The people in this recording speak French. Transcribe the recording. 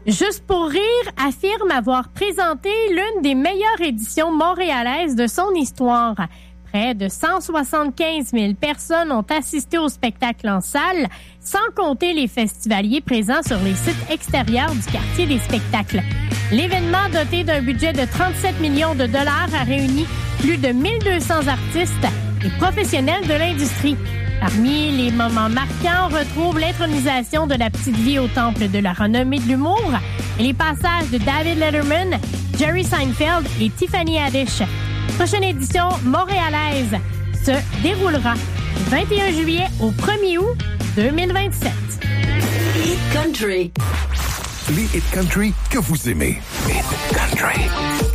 Juste pour rire affirme avoir présenté l'une des meilleures éditions montréalaises de son histoire. Près de 175 000 personnes ont assisté au spectacle en salle, sans compter les festivaliers présents sur les sites extérieurs du quartier des spectacles. L'événement, doté d'un budget de 37 millions de dollars, a réuni plus de 1200 artistes et professionnels de l'industrie. Parmi les moments marquants, on retrouve l'intronisation de la petite vie au temple de la renommée de l'humour et les passages de David Letterman, Jerry Seinfeld et Tiffany Haddish. Prochaine édition montréalaise se déroulera du 21 juillet au 1er août 2027. Hit Country. Les Hit Country que vous aimez. Hit Country.